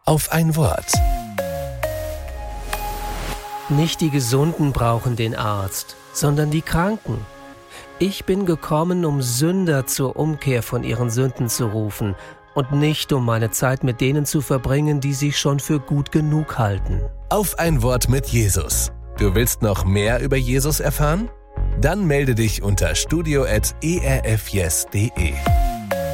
Auf ein Wort. Nicht die Gesunden brauchen den Arzt, sondern die Kranken. Ich bin gekommen, um Sünder zur Umkehr von ihren Sünden zu rufen und nicht, um meine Zeit mit denen zu verbringen, die sich schon für gut genug halten. Auf ein Wort mit Jesus. Du willst noch mehr über Jesus erfahren? Dann melde dich unter studio@erfyes.de.